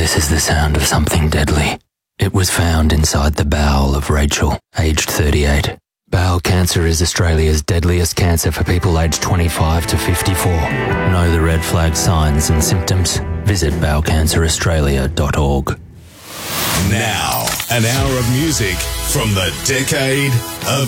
This is the sound of something deadly. It was found inside the bowel of Rachel, aged 38. Bowel cancer is Australia's deadliest cancer for people aged 25 to 54. Know the red flag signs and symptoms? Visit bowelcanceraustralia.org. Now, an hour of music from the decade of